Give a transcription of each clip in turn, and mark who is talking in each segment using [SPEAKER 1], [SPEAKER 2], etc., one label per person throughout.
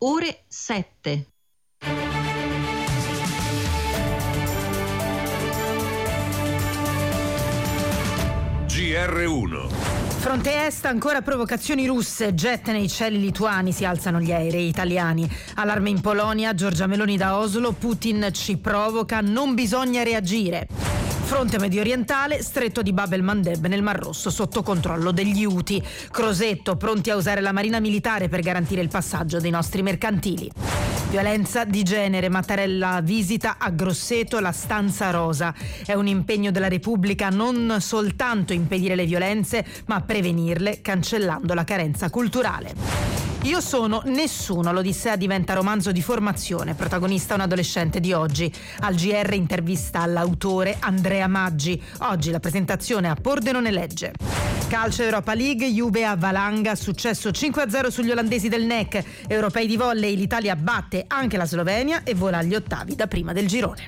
[SPEAKER 1] ore 7.
[SPEAKER 2] GR1.
[SPEAKER 3] Fronte est ancora provocazioni russe, jet nei cieli lituani, si alzano gli aerei italiani. Allarme in Polonia, Giorgia Meloni da Oslo, Putin ci provoca, non bisogna reagire. Fronte medio orientale, stretto di Bab el-Mandeb nel Mar Rosso sotto controllo degli Houthi. Crosetto, pronti a usare la marina militare per garantire il passaggio dei nostri mercantili. Violenza di genere, Mattarella visita a Grosseto la stanza rosa. È un impegno della Repubblica non soltanto impedire le violenze, ma prevenirle cancellando la carenza culturale. Io sono nessuno, l'Odissea diventa romanzo di formazione, protagonista un adolescente di oggi. Al GR intervista all'autore Andrea Maggi. Oggi la presentazione a Pordenone Legge. Calcio Europa League, Juve a Valanga, successo 5-0 sugli olandesi del NEC. Europei di volley, l'Italia batte anche la Slovenia e vola agli ottavi da prima del girone.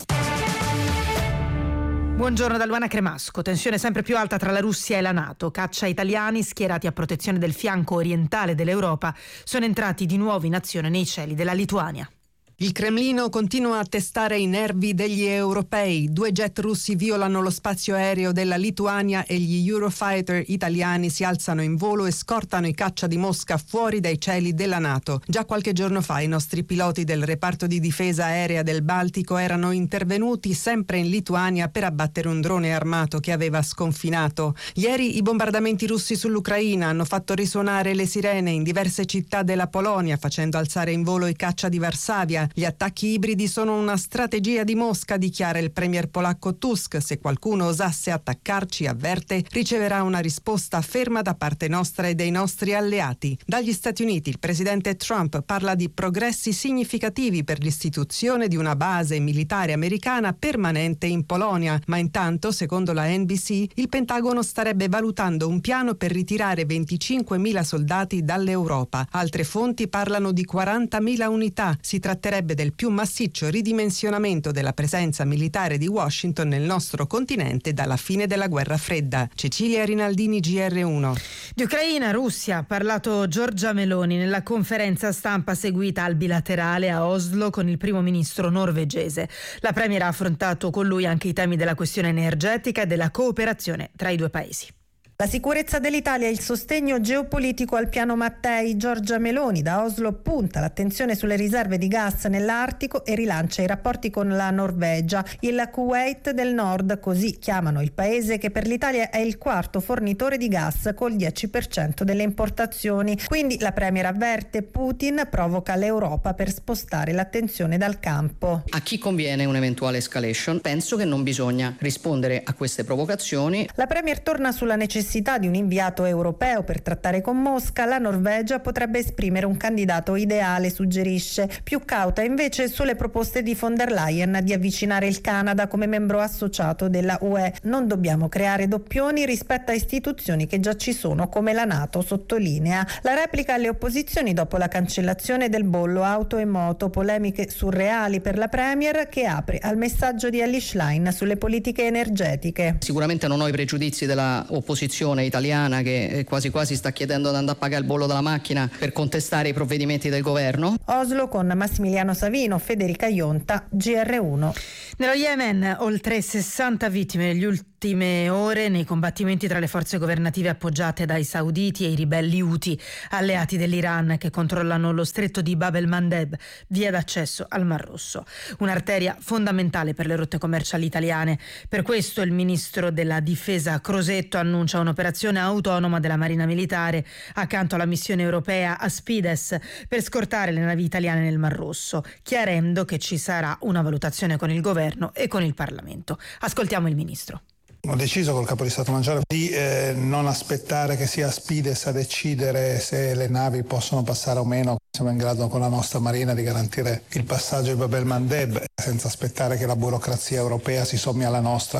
[SPEAKER 3] Buongiorno da Luana Cremasco. Tensione sempre più alta tra la Russia e la NATO. Caccia italiani schierati a protezione del fianco orientale dell'Europa sono entrati di nuovo in azione nei cieli della Lituania.
[SPEAKER 4] Il Cremlino continua a testare i nervi degli europei. 2 jet russi violano lo spazio aereo della Lituania e gli Eurofighter italiani si alzano in volo e scortano i caccia di Mosca fuori dai cieli della NATO. Già qualche giorno fa i nostri piloti del reparto di difesa aerea del Baltico erano intervenuti sempre in Lituania per abbattere un drone armato che aveva sconfinato. Ieri i bombardamenti russi sull'Ucraina hanno fatto risuonare le sirene in diverse città della Polonia, facendo alzare in volo i caccia di Varsavia. Gli attacchi ibridi sono una strategia di Mosca, dichiara il premier polacco Tusk. Se qualcuno osasse attaccarci, avverte, riceverà una risposta ferma da parte nostra e dei nostri alleati. Dagli Stati Uniti il presidente Trump parla di progressi significativi per l'istituzione di una base militare americana permanente in Polonia, ma intanto, secondo la NBC, il Pentagono starebbe valutando un piano per ritirare 25.000 soldati dall'Europa. Altre fonti parlano di 40.000 unità. Si tratterebbe del più massiccio ridimensionamento della presenza militare di Washington nel nostro continente dalla fine della guerra fredda. Cecilia Rinaldini, GR1.
[SPEAKER 3] Di Ucraina, Russia, ha parlato Giorgia Meloni nella conferenza stampa seguita al bilaterale a Oslo con il primo ministro norvegese. La premier ha affrontato con lui anche i temi della questione energetica e della cooperazione tra i due paesi.
[SPEAKER 5] La sicurezza dell'Italia e il sostegno geopolitico al piano Mattei. Giorgia Meloni da Oslo punta l'attenzione sulle riserve di gas nell'Artico e rilancia i rapporti con la Norvegia. Il Kuwait del Nord, così chiamano il paese che per l'Italia è il quarto fornitore di gas col 10% delle importazioni. Quindi la premier avverte: Putin provoca l'Europa per spostare l'attenzione dal campo.
[SPEAKER 6] A chi conviene un'eventuale escalation? Penso che non bisogna rispondere a queste provocazioni.
[SPEAKER 5] La premier torna sulla necessità di un inviato europeo per trattare con Mosca. La Norvegia potrebbe esprimere un candidato ideale, suggerisce. Più cauta invece sulle proposte di von der Leyen di avvicinare il Canada come membro associato della UE. Non dobbiamo creare doppioni rispetto a istituzioni che già ci sono come la NATO, sottolinea. La replica alle opposizioni dopo la cancellazione del bollo auto e moto, polemiche surreali per la premier che apre al messaggio di Elly Schlein sulle politiche energetiche.
[SPEAKER 6] Sicuramente non ho i pregiudizi della opposizione italiana che quasi quasi sta chiedendo di andare a pagare il bollo della macchina per contestare i provvedimenti del governo.
[SPEAKER 5] Oslo con Massimiliano Savino, Federica Ionta, GR1.
[SPEAKER 3] Nello Yemen oltre 60 vittime negli ultime ore nei combattimenti tra le forze governative appoggiate dai sauditi e i ribelli Houthi, alleati dell'Iran che controllano lo stretto di Bab el-Mandeb, via d'accesso al Mar Rosso. Un'arteria fondamentale per le rotte commerciali italiane. Per questo il ministro della Difesa Crosetto annuncia un'operazione autonoma della Marina Militare accanto alla missione europea Aspides per scortare le navi italiane nel Mar Rosso, chiarendo che ci sarà una valutazione con il governo e con il Parlamento. Ascoltiamo il ministro.
[SPEAKER 7] Ho deciso col capo di Stato Maggiore di non aspettare che sia Aspides a decidere se le navi possono passare o meno. Siamo in grado con la nostra Marina di garantire il passaggio di Bab el-Mandeb senza aspettare che la burocrazia europea si sommi alla nostra.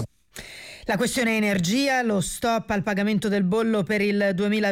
[SPEAKER 3] La questione energia, lo stop al pagamento del bollo per il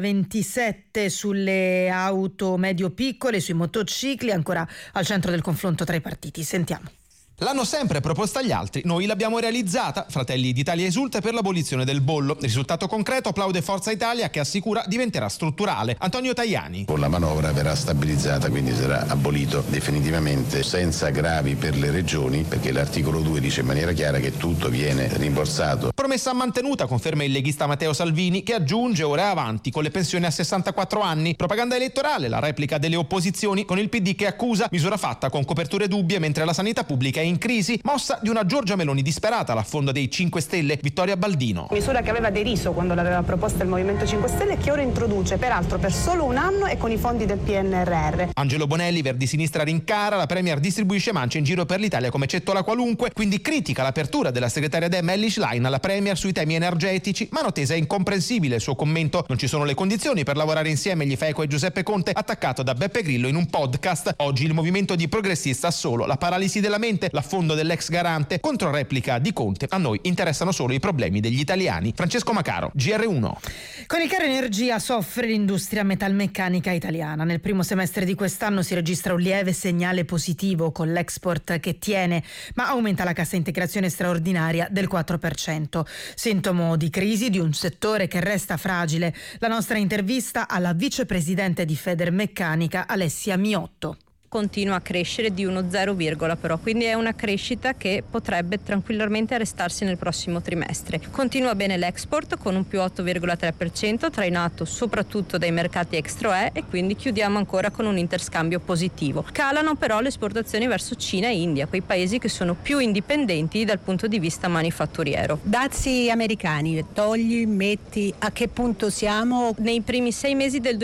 [SPEAKER 3] 2027 sulle auto medio-piccole, sui motocicli, ancora al centro del confronto tra i partiti. Sentiamo.
[SPEAKER 1] L'hanno sempre proposta agli altri, noi l'abbiamo realizzata. Fratelli d'Italia esulta per l'abolizione del bollo. Risultato concreto, applaude Forza Italia che assicura diventerà strutturale. Antonio Tajani.
[SPEAKER 2] Con la manovra verrà stabilizzata, quindi sarà abolito definitivamente senza aggravi per le regioni, perché l'articolo 2 dice in maniera chiara che tutto viene rimborsato.
[SPEAKER 1] Promessa mantenuta, conferma il leghista Matteo Salvini, che aggiunge ora avanti con le pensioni a 64 anni. Propaganda elettorale, la replica delle opposizioni con il PD che accusa misura fatta con coperture dubbie mentre la sanità pubblica è in crisi, mossa di una Giorgia Meloni disperata all'affondo dei 5 Stelle. Vittoria Baldino.
[SPEAKER 8] Misura che aveva deriso quando l'aveva proposta il Movimento 5 Stelle e che ora introduce peraltro per solo un anno e con i fondi del PNRR.
[SPEAKER 1] Angelo Bonelli, Verdi Sinistra rincara, la Premier distribuisce mance in giro per l'Italia come cettola qualunque, quindi critica l'apertura della segretaria Dem Elly Schlein alla Premier sui temi energetici. Mano tesa è incomprensibile il suo commento, non ci sono le condizioni per lavorare insieme, gli fa eco e Giuseppe Conte, attaccato da Beppe Grillo in un podcast. Oggi il movimento di progressista ha solo la paralisi della mente, l'affondo dell'ex garante. Contro replica di Conte, a noi interessano solo i problemi degli italiani. Francesco Macaro, GR1.
[SPEAKER 3] Con il caro energia soffre l'industria metalmeccanica italiana. Nel primo semestre di quest'anno si registra un lieve segnale positivo con l'export che tiene, ma aumenta la cassa integrazione straordinaria del 4%. Sintomo di crisi di un settore che resta fragile. La nostra intervista alla vicepresidente di Federmeccanica Alessia Miotto.
[SPEAKER 9] Continua a crescere di uno 0, però, quindi è una crescita che potrebbe tranquillamente arrestarsi nel prossimo trimestre. Continua bene l'export con un più 8,3%, trainato soprattutto dai mercati extra-UE, e quindi chiudiamo ancora con un interscambio positivo. Calano però le esportazioni verso Cina e India, quei paesi che sono più indipendenti dal punto di vista manifatturiero.
[SPEAKER 10] Dazi americani, togli, metti, a che punto siamo?
[SPEAKER 9] Nei primi 6 mesi del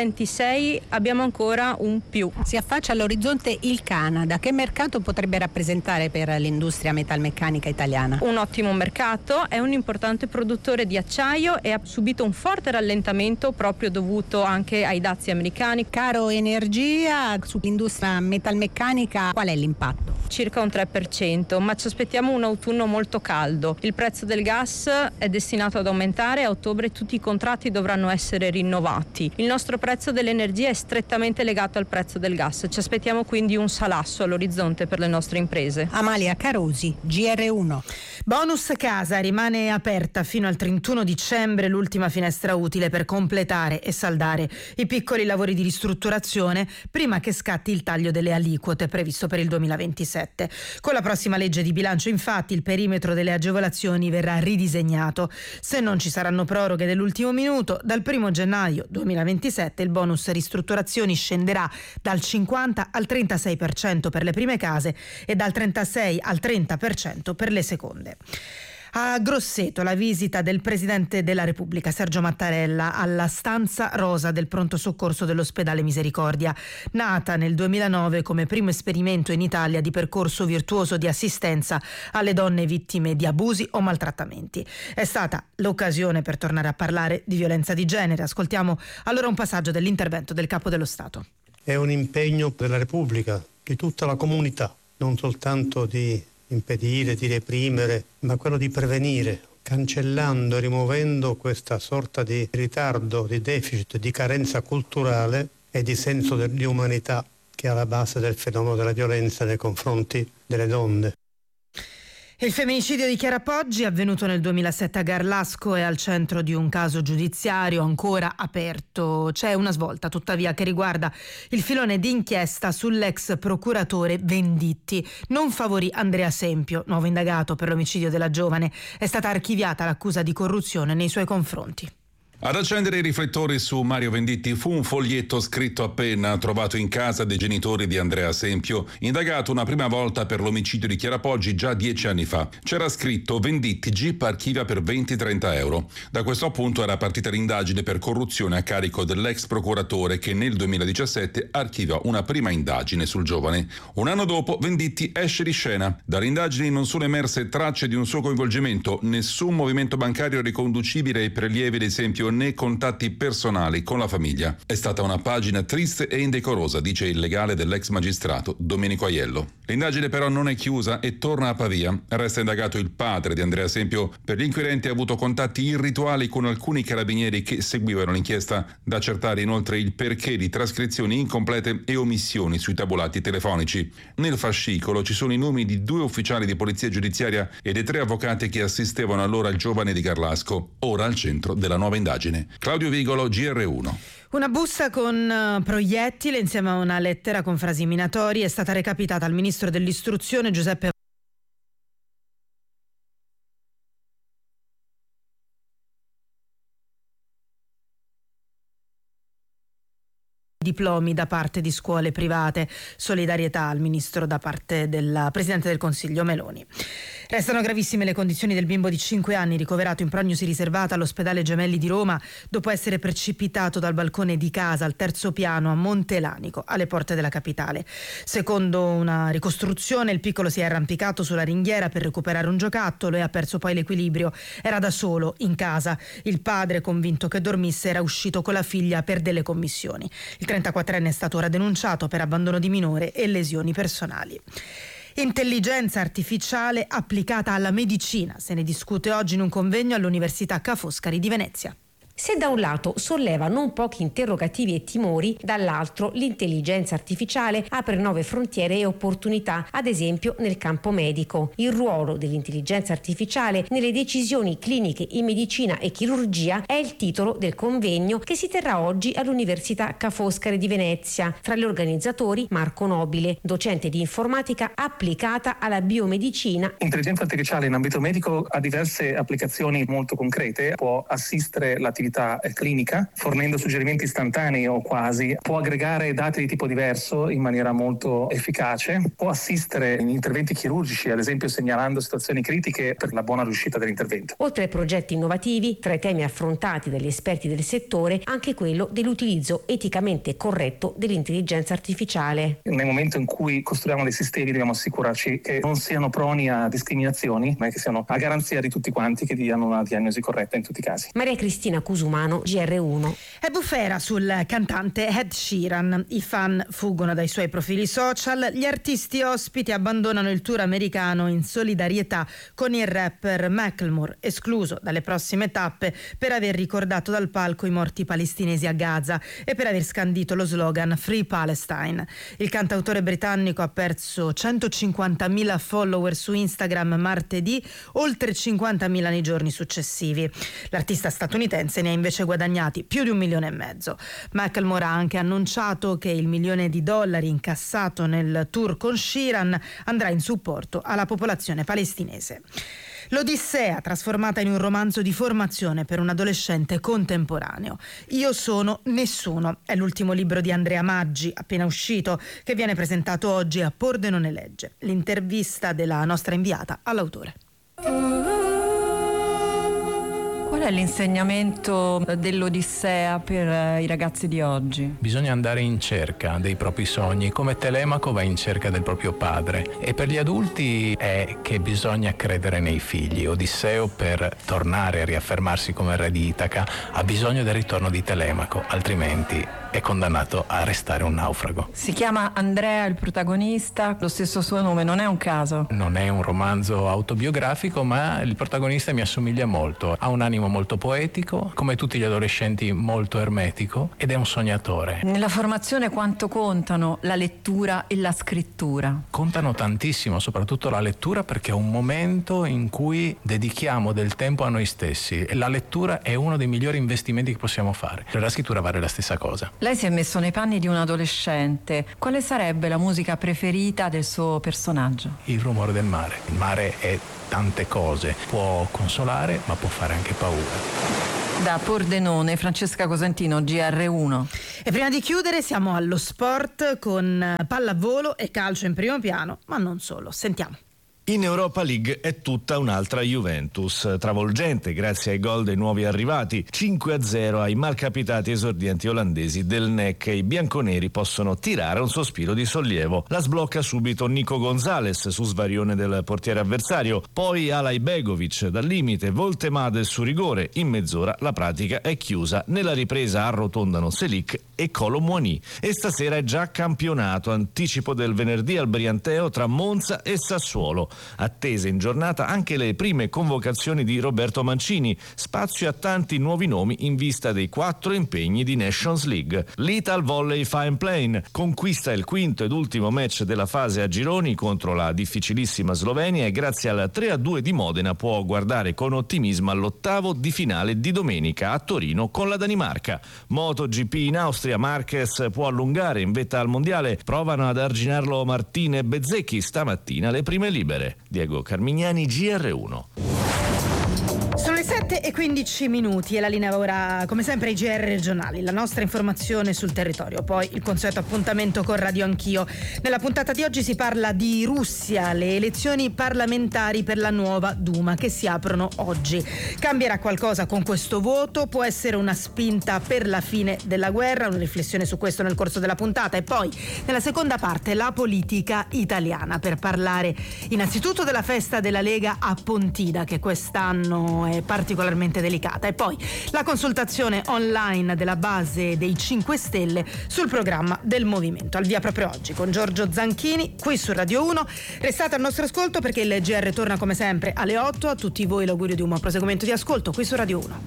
[SPEAKER 9] 2026 abbiamo ancora un più.
[SPEAKER 10] Si affaccia all'orizzonte il Canada. Che mercato potrebbe rappresentare per l'industria metalmeccanica italiana?
[SPEAKER 9] Un ottimo mercato, è un importante produttore di acciaio e ha subito un forte rallentamento proprio dovuto anche ai dazi americani.
[SPEAKER 10] Caro energia, sull'industria metalmeccanica qual è l'impatto?
[SPEAKER 9] Circa un 3%, ma ci aspettiamo un autunno molto caldo. Il prezzo del gas è destinato ad aumentare, a ottobre tutti i contratti dovranno essere rinnovati. Il nostro prezzo dell'energia è strettamente legato al prezzo del gas. Ci aspettiamo quindi un salasso all'orizzonte per le nostre imprese.
[SPEAKER 10] Amalia Carosi, GR1.
[SPEAKER 3] Bonus casa, rimane aperta fino al 31 dicembre l'ultima finestra utile per completare e saldare i piccoli lavori di ristrutturazione prima che scatti il taglio delle aliquote previsto per il 2027. Con la prossima legge di bilancio, infatti, il perimetro delle agevolazioni verrà ridisegnato. Se non ci saranno proroghe dell'ultimo minuto, dal 1 gennaio 2027 il bonus ristrutturazioni scenderà dal 50 al 36% per le prime case e dal 36 al 30% per le seconde. A Grosseto la visita del Presidente della Repubblica Sergio Mattarella alla stanza rosa del pronto soccorso dell'ospedale Misericordia, nata nel 2009 come primo esperimento in Italia di percorso virtuoso di assistenza alle donne vittime di abusi o maltrattamenti. È stata l'occasione per tornare a parlare di violenza di genere. Ascoltiamo allora un passaggio dell'intervento del Capo dello Stato.
[SPEAKER 11] È un impegno della Repubblica, di tutta la comunità, non soltanto di impedire, di reprimere, ma quello di prevenire, cancellando e rimuovendo questa sorta di ritardo, di deficit, di carenza culturale e di senso di umanità che è alla base del fenomeno della violenza nei confronti delle donne.
[SPEAKER 3] Il femminicidio di Chiara Poggi, avvenuto nel 2007 a Garlasco, è al centro di un caso giudiziario ancora aperto. C'è una svolta, tuttavia, che riguarda il filone d'inchiesta sull'ex procuratore Venditti. Non favorì Andrea Sempio, nuovo indagato per l'omicidio della giovane. È stata archiviata l'accusa di corruzione nei suoi confronti.
[SPEAKER 12] Ad accendere i riflettori su Mario Venditti fu un foglietto scritto a penna trovato in casa dei genitori di Andrea Sempio, indagato una prima volta per l'omicidio di Chiara Poggi già 10 anni fa. C'era scritto: Venditti, GIP archivia per 20-30 euro. Da questo appunto era partita l'indagine per corruzione a carico dell'ex procuratore che nel 2017 archiviò una prima indagine sul giovane. Un anno dopo Venditti esce di scena. Dalle indagini non sono emerse tracce di un suo coinvolgimento, nessun movimento bancario riconducibile ai prelievi dei Sempio né contatti personali con la famiglia. È stata una pagina triste e indecorosa, dice il legale dell'ex magistrato Domenico Aiello. L'indagine però non è chiusa e torna a Pavia. Resta indagato il padre di Andrea Sempio. Per gli inquirenti ha avuto contatti irrituali con alcuni carabinieri che seguivano l'inchiesta. Da accertare inoltre il perché di trascrizioni incomplete e omissioni sui tabulati telefonici. Nel fascicolo ci sono i nomi di 2 ufficiali di polizia giudiziaria e dei 3 avvocati che assistevano allora il giovane di Garlasco, ora al centro della nuova indagine. Claudio Vigolo, GR1.
[SPEAKER 3] Una busta con proiettili insieme a una lettera con frasi minatorie è stata recapitata al ministro dell'istruzione Giuseppe diplomi da parte di scuole private. Solidarietà al ministro da parte del Presidente del Consiglio Meloni. Restano gravissime le condizioni del bimbo di 5 anni ricoverato in prognosi riservata all'ospedale Gemelli di Roma dopo essere precipitato dal balcone di casa al 3° piano a Montelanico, alle porte della capitale. Secondo una ricostruzione, il piccolo si è arrampicato sulla ringhiera per recuperare un giocattolo e ha perso poi l'equilibrio. Era da solo in casa. Il padre, convinto che dormisse, era uscito con la figlia per delle commissioni. Il 34enne è stato ora denunciato per abbandono di minore e lesioni personali. Intelligenza artificiale applicata alla medicina. Se ne discute oggi in un convegno all'Università Ca' Foscari di Venezia.
[SPEAKER 13] Se da un lato solleva non pochi interrogativi e timori, dall'altro l'intelligenza artificiale apre nuove frontiere e opportunità, ad esempio nel campo medico. Il ruolo dell'intelligenza artificiale nelle decisioni cliniche in medicina e chirurgia è il titolo del convegno che si terrà oggi all'Università Ca' Foscari di Venezia. Tra gli organizzatori Marco Nobile, docente di informatica applicata alla biomedicina.
[SPEAKER 14] L'intelligenza artificiale in ambito medico ha diverse applicazioni molto concrete, può assistere l'attività clinica fornendo suggerimenti istantanei o quasi, può aggregare dati di tipo diverso in maniera molto efficace, può assistere in interventi chirurgici, ad esempio segnalando situazioni critiche per la buona riuscita dell'intervento.
[SPEAKER 13] Oltre ai progetti innovativi, tra i temi affrontati dagli esperti del settore, anche quello dell'utilizzo eticamente corretto dell'intelligenza artificiale.
[SPEAKER 14] Nel momento in cui costruiamo dei sistemi dobbiamo assicurarci che non siano proni a discriminazioni, ma che siano a garanzia di tutti quanti, che diano una diagnosi corretta in tutti i casi.
[SPEAKER 13] Maria Cristina Cusumano, GR1.
[SPEAKER 3] È bufera sul cantante Ed Sheeran. I fan fuggono dai suoi profili social. Gli artisti ospiti abbandonano il tour americano in solidarietà con il rapper Macklemore, escluso dalle prossime tappe per aver ricordato dal palco i morti palestinesi a Gaza e per aver scandito lo slogan Free Palestine. Il cantautore britannico ha perso 150.000 follower su Instagram martedì, oltre 50.000 nei giorni successivi. L'artista statunitense ne ha invece guadagnati più di 1,5 milioni. Macklemore ha anche annunciato che il $1 milione incassato nel tour con Sheeran andrà in supporto alla popolazione palestinese. L'Odissea, trasformata in un romanzo di formazione per un adolescente contemporaneo. Io sono nessuno. È l'ultimo libro di Andrea Maggi, appena uscito, che viene presentato oggi a Pordenone Legge. L'intervista della nostra inviata all'autore.
[SPEAKER 15] Qual è l'insegnamento dell'Odissea per i ragazzi di oggi?
[SPEAKER 16] Bisogna andare in cerca dei propri sogni, come Telemaco va in cerca del proprio padre. E per gli adulti è che bisogna credere nei figli. Odisseo, per tornare a riaffermarsi come re di Itaca, ha bisogno del ritorno di Telemaco, altrimenti è condannato a restare un naufrago.
[SPEAKER 15] Si chiama Andrea il protagonista, lo stesso suo nome, non è un caso?
[SPEAKER 16] Non è un romanzo autobiografico, ma il protagonista mi assomiglia molto. Ha un animo molto poetico, come tutti gli adolescenti molto ermetico, ed è un sognatore.
[SPEAKER 15] Nella formazione quanto contano la lettura e la scrittura?
[SPEAKER 16] Contano tantissimo, soprattutto la lettura, perché è un momento in cui dedichiamo del tempo a noi stessi. La lettura è uno dei migliori investimenti che possiamo fare. La scrittura vale la stessa cosa.
[SPEAKER 15] Lei si è messo nei panni di un adolescente. Quale sarebbe la musica preferita del suo personaggio?
[SPEAKER 16] Il rumore del mare. Il mare è tante cose. Può consolare, ma può fare anche paura.
[SPEAKER 15] Da Pordenone, Francesca Cosentino, GR1.
[SPEAKER 3] E prima di chiudere siamo allo sport con pallavolo e calcio in primo piano, ma non solo. Sentiamo.
[SPEAKER 17] In Europa League è tutta un'altra Juventus, travolgente grazie ai gol dei nuovi arrivati, 5-0 ai malcapitati esordienti olandesi del NEC. I bianconeri possono tirare un sospiro di sollievo. La sblocca subito Nico Gonzalez su svarione del portiere avversario, poi Alay Begovic dal limite, Voltemade su rigore. In mezz'ora la pratica è chiusa. Nella ripresa arrotondano Selic e Kolo Muani. E stasera è già campionato, anticipo del venerdì al Brianteo tra Monza e Sassuolo. Attese in giornata anche le prime convocazioni di Roberto Mancini, spazio a tanti nuovi nomi in vista dei 4 impegni di Nations League. L'Ital Volley Fine Plane conquista il quinto ed ultimo match della fase a gironi contro la difficilissima Slovenia e grazie al 3-2 di Modena può guardare con ottimismo all'ottavo di finale di domenica a Torino con la Danimarca. MotoGP in Austria, Marquez può allungare in vetta al mondiale, provano ad arginarlo Martin e Bezzecchi, stamattina le prime libere. Diego Carmignani, GR1.
[SPEAKER 3] Sono le 7:15 e la linea ora, come sempre, ai GR regionali, la nostra informazione sul territorio, poi il consueto appuntamento con Radio Anch'io. Nella puntata di oggi si parla di Russia, le elezioni parlamentari per la nuova Duma che si aprono oggi. Cambierà qualcosa con questo voto? Può essere una spinta per la fine della guerra? Una riflessione su questo nel corso della puntata, e poi nella seconda parte la politica italiana, per parlare innanzitutto della festa della Lega a Pontida, che quest'anno è particolarmente delicata, e poi la consultazione online della base dei 5 Stelle sul programma del movimento. Al via proprio oggi con Giorgio Zanchini qui su Radio 1. Restate al nostro ascolto perché il GR torna come sempre alle 8. A tutti voi l'augurio di un buon proseguimento di ascolto qui su Radio 1.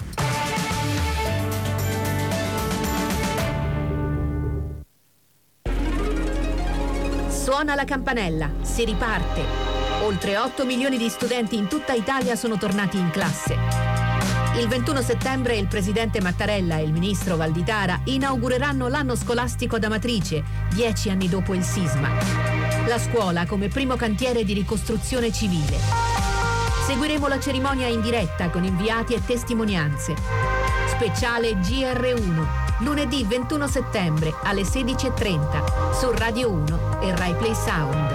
[SPEAKER 18] Suona la campanella, si riparte. Oltre 8 milioni di studenti in tutta Italia sono tornati in classe. Il 21 settembre il presidente Mattarella e il ministro Valditara inaugureranno l'anno scolastico ad Amatrice, 10 anni dopo il sisma. La scuola come primo cantiere di ricostruzione civile. Seguiremo la cerimonia in diretta con inviati e testimonianze. Speciale GR1, lunedì 21 settembre alle 16:30 su Radio 1 e Rai Play Sound.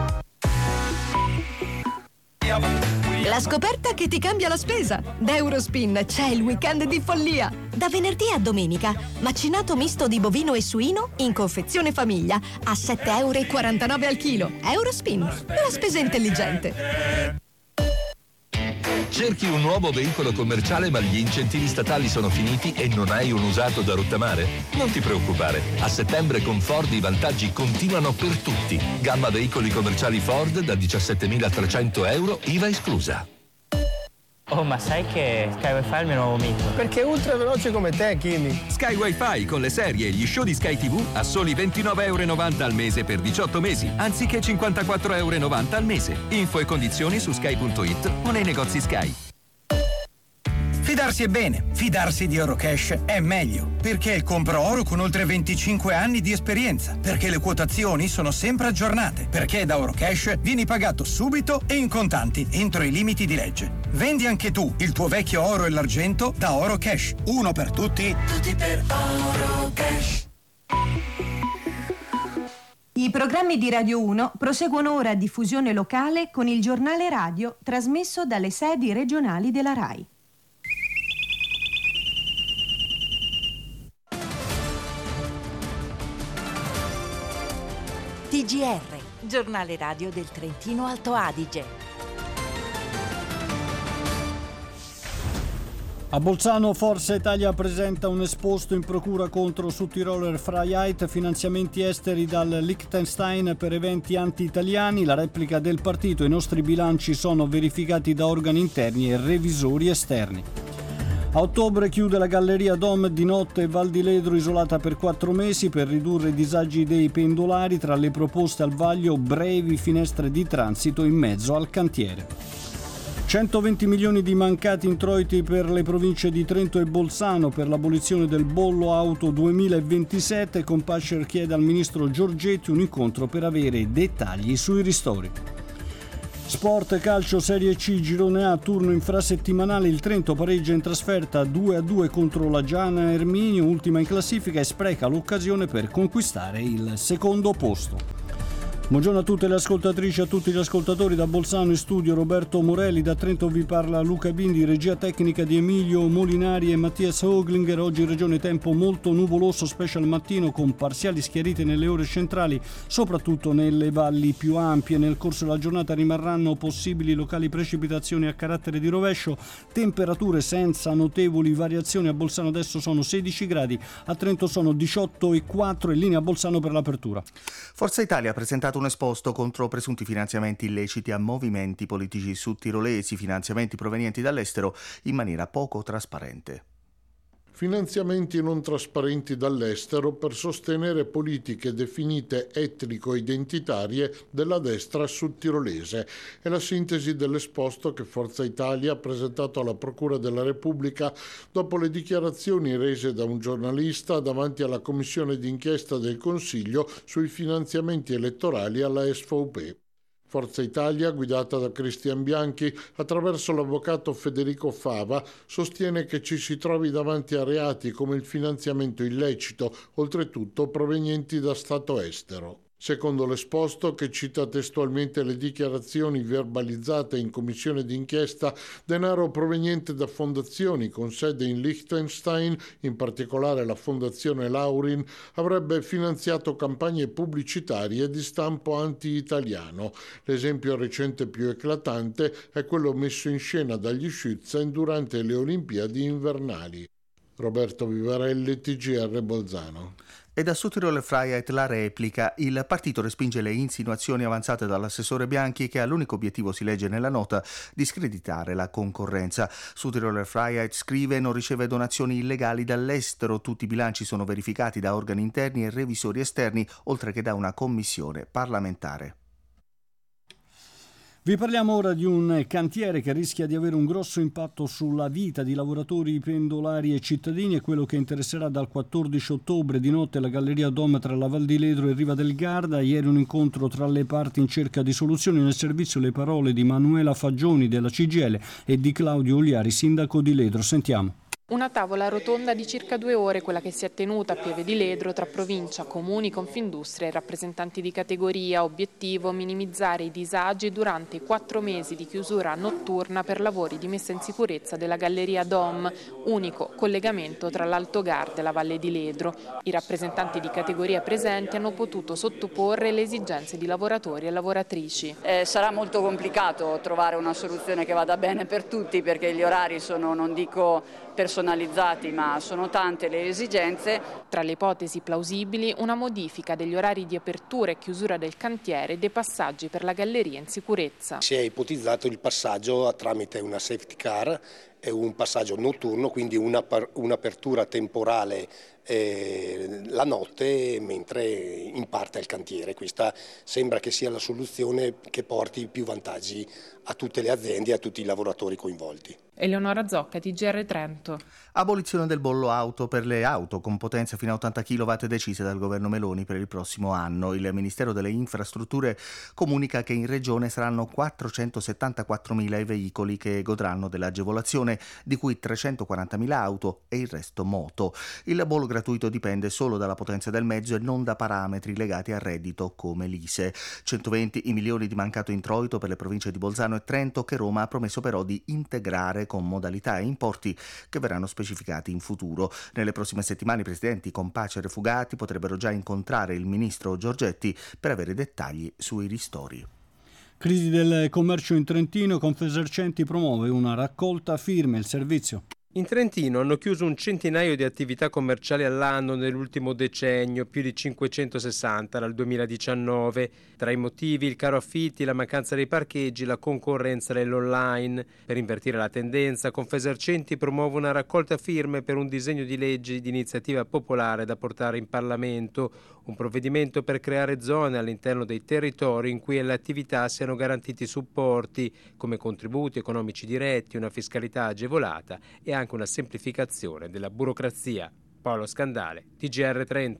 [SPEAKER 19] La scoperta che ti cambia la spesa. Da Eurospin c'è il weekend di follia. Da venerdì a domenica, macinato misto di bovino e suino in confezione famiglia a €7,49 al chilo. Eurospin, la spesa intelligente.
[SPEAKER 20] Cerchi un nuovo veicolo commerciale ma gli incentivi statali sono finiti e non hai un usato da rottamare? Non ti preoccupare, a settembre con Ford i vantaggi continuano per tutti. Gamma veicoli commerciali Ford da €17.300, IVA esclusa.
[SPEAKER 21] Oh, ma sai che Sky Wi-Fi è il mio nuovo mito?
[SPEAKER 22] Perché è ultra veloce come te, Kimi.
[SPEAKER 23] Sky Wi-Fi con le serie e gli show di Sky TV a soli €29,90 al mese per 18 mesi, anziché €54,90 al mese. Info e condizioni su sky.it o nei negozi Sky.
[SPEAKER 24] Fidarsi è bene, fidarsi di Eurocash è meglio, perché è il compro oro con oltre 25 anni di esperienza, perché le quotazioni sono sempre aggiornate, perché da Eurocash vieni pagato subito e in contanti entro i limiti di legge. Vendi anche tu il tuo vecchio oro e l'argento da Eurocash. Uno per tutti, tutti per Eurocash.
[SPEAKER 25] I programmi di Radio 1 proseguono ora a diffusione locale con il giornale radio trasmesso dalle sedi regionali della RAI.
[SPEAKER 26] TGR, giornale radio del Trentino Alto Adige.
[SPEAKER 27] A Bolzano Forza Italia presenta un esposto in procura contro Südtiroler Freiheit, finanziamenti esteri dal Liechtenstein per eventi anti-italiani, la replica del partito, i nostri bilanci sono verificati da organi interni e revisori esterni. A ottobre chiude la Galleria Dom di notte Val di Ledro, isolata per 4 mesi per ridurre i disagi dei pendolari. Tra le proposte al vaglio brevi finestre di transito in mezzo al cantiere. 120 milioni di mancati introiti per le province di Trento e Bolzano per l'abolizione del bollo auto 2027. Compascer chiede al ministro Giorgetti un incontro per avere dettagli sui ristori. Sport calcio Serie C Girone A, turno infrasettimanale, il Trento pareggia in trasferta 2-2 contro la Giana Erminio, ultima in classifica, e spreca l'occasione per conquistare il secondo posto. Buongiorno a tutte le ascoltatrici e a tutti gli ascoltatori. Da Bolzano in studio Roberto Morelli, da Trento vi parla Luca Bindi, regia tecnica di Emilio Molinari e Mattias Hoglinger. Oggi in regione tempo molto nuvoloso, specie al mattino, con parziali schiarite nelle ore centrali, soprattutto nelle valli più ampie. Nel corso della giornata rimarranno possibili locali precipitazioni a carattere di rovescio, temperature senza notevoli variazioni. A Bolzano adesso sono 16 gradi, a Trento sono 18,4, in linea Bolzano per l'apertura.
[SPEAKER 1] Forza Italia ha presentato un esposto contro presunti finanziamenti illeciti a movimenti politici sudtirolesi, finanziamenti provenienti dall'estero in maniera poco trasparente.
[SPEAKER 2] Finanziamenti non trasparenti dall'estero per sostenere politiche definite etnico-identitarie della destra sudtirolese. È la sintesi dell'esposto che Forza Italia ha presentato alla Procura della Repubblica dopo le dichiarazioni rese da un giornalista davanti alla commissione d'inchiesta del Consiglio sui finanziamenti elettorali alla SVP. Forza Italia, guidata da Cristian Bianchi, attraverso l'avvocato Federico Fava, sostiene che ci si trovi davanti a reati come il finanziamento illecito, oltretutto provenienti da Stato estero. Secondo l'esposto, che cita testualmente le dichiarazioni verbalizzate in commissione d'inchiesta, denaro proveniente da fondazioni con sede in Liechtenstein, in particolare la Fondazione Laurin, avrebbe finanziato campagne pubblicitarie di stampo anti-italiano. L'esempio recente più eclatante è quello messo in scena dagli Schützen durante le Olimpiadi invernali. Roberto Vivarelli, TGR Bolzano.
[SPEAKER 1] E da Südtiroler Freiheit la replica. Il partito respinge le insinuazioni avanzate dall'assessore Bianchi, che ha l'unico obiettivo, si legge nella nota, di screditare la concorrenza. Südtiroler Freiheit scrive: non riceve donazioni illegali dall'estero, tutti i bilanci sono verificati da organi interni e revisori esterni, oltre che da una commissione parlamentare.
[SPEAKER 27] Vi parliamo ora di un cantiere che rischia di avere un grosso impatto sulla vita di lavoratori, pendolari e cittadini. È quello che interesserà dal 14 ottobre di notte la Galleria Dom tra la Val di Ledro e Riva del Garda. Ieri un incontro tra le parti in cerca di soluzioni. Nel servizio le parole di Manuela Fagioni della CGIL e di Claudio Uliari, sindaco di Ledro. Sentiamo.
[SPEAKER 4] Una tavola rotonda di circa 2 ore, quella che si è tenuta a Pieve di Ledro tra provincia, comuni, Confindustria e rappresentanti di categoria. Obiettivo: minimizzare i disagi durante i 4 mesi di chiusura notturna per lavori di messa in sicurezza della Galleria Dom, unico collegamento tra l'Alto Garda e la Valle di Ledro. I rappresentanti di categoria presenti hanno potuto sottoporre le esigenze di lavoratori e lavoratrici.
[SPEAKER 5] Sarà molto complicato trovare una soluzione che vada bene per tutti, perché gli orari sono, non dico personalizzati, ma sono tante le esigenze.
[SPEAKER 4] Tra le ipotesi plausibili, una modifica degli orari di apertura e chiusura del cantiere e dei passaggi per la galleria in sicurezza.
[SPEAKER 6] Si è ipotizzato il passaggio tramite una safety car e un passaggio notturno, quindi un'apertura temporale la notte mentre in parte il cantiere. Questa sembra che sia la soluzione che porti più vantaggi a tutte le aziende e a tutti i lavoratori coinvolti.
[SPEAKER 4] Eleonora Zocca, TGR Trento.
[SPEAKER 1] Abolizione del bollo auto per le auto con potenza fino a 80 kW decise dal governo Meloni per il prossimo anno. Il Ministero delle Infrastrutture comunica che in regione saranno 474.000 i veicoli che godranno dell'agevolazione, di cui 340.000 auto e il resto moto. Il bollo gratuito dipende solo dalla potenza del mezzo e non da parametri legati al reddito come l'ISEE. 120 i milioni di mancato introito per le province di Bolzano e Trento, che Roma ha promesso però di integrare con modalità e importi che verranno specificati in futuro. Nelle prossime settimane i presidenti Compace e Refugati potrebbero già incontrare il ministro Giorgetti per avere dettagli sui ristori.
[SPEAKER 27] Crisi del commercio in Trentino, Confesercenti promuove una raccolta firme. Il servizio.
[SPEAKER 7] In Trentino hanno chiuso un centinaio di attività commerciali all'anno nell'ultimo decennio, più di 560 dal 2019. Tra i motivi il caro affitti, la mancanza dei parcheggi, la concorrenza dell'online. Per invertire la tendenza, Confesercenti promuove una raccolta firme per un disegno di legge di iniziativa popolare da portare in Parlamento, un provvedimento per creare zone all'interno dei territori in cui alle attività siano garantiti supporti come contributi economici diretti, una fiscalità agevolata e anche una semplificazione della burocrazia. Paolo Scandale, TGR Trento.